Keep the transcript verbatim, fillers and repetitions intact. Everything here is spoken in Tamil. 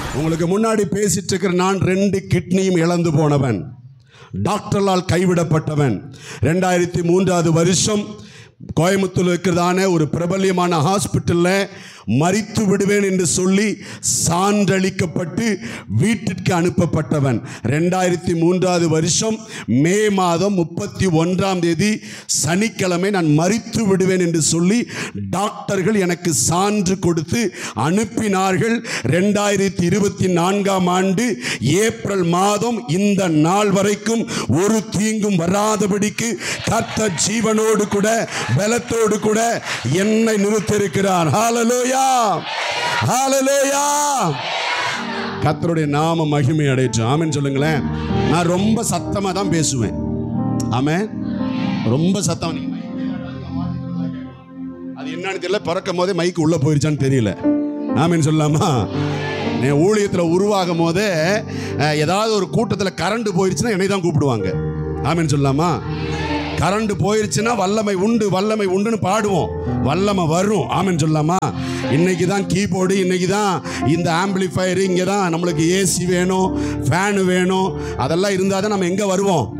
உங்களுக்கு முன்னாடி பேசிட்டு இருக்கிற நான் ரெண்டு கிட்னியும் இழந்து போனவன், டாக்டர்களால் கைவிடப்பட்டவன். ரெண்டாயிரத்தி மூன்றாவது வருஷம் கோயம்புத்தூர் இருக்கிறதான ஒரு பிரபல்யமான ஹாஸ்பிட்டலில் மரித்து விடுவேன் என்று சொல்லி சான்றளிக்கப்பட்டு வீட்டிற்கு அனுப்பப்பட்டவன். ரெண்டாயிரத்தி மூன்றாவது வருஷம் மே மாதம் முப்பத்தி ஒன்றாம் தேதி சனிக்கிழமை நான் மரித்து விடுவேன் என்று சொல்லி டாக்டர்கள் எனக்கு சான்று கொடுத்து அனுப்பினார்கள். ரெண்டாயிரத்தி இருபத்தி நான்காம் ஆண்டு ஏப்ரல் மாதம் இந்த நாள் வரைக்கும் ஒரு தீங்கும் வராதபடிக்கு கர்த்தர் ஜீவனோடு கூட பலத்தோடு கூட என்னை நிறுத்தியிருக்கிறார். ஹல்லேலூயா, ஹல்லேலூயா. கர்த்தருடைய நாம மகிமை அடையட்டும். ஆமென் சொல்லுங்களேன். நான் ரொம்ப சத்தமா தான் பேசுவேன். ஆமென். ரொம்ப சத்தம். அது என்னன்னு தெரியல, பிறக்கும் போதே மைக்கு உள்ள போயிருச்சான்னு தெரியல. ஆமென் சொல்லாமா? என் ஊழியத்தில் உருவாகும் போதே ஏதாவது ஒரு கூட்டத்தில் கரண்ட் போயிருச்சுன்னா என்னை தான் கூப்பிடுவாங்க. ஆமென் சொல்லாமா? கரண்ட் போயிருச்சுன்னா வல்லமை உண்டு, வல்லமை உண்டுன்னு பாடுவோம், வல்லமை வரும். ஆமென் சொல்லாமா? இன்னைக்கு தான் கீபோர்டு, இன்னைக்கு தான் இந்த ஆம்பிளிஃபயர், இங்கே தான் நம்மளுக்கு ஏசி வேணும், ஃபேனு வேணும். அதெல்லாம் இருந்தால் தான் நம்ம எங்கே வருவோம்?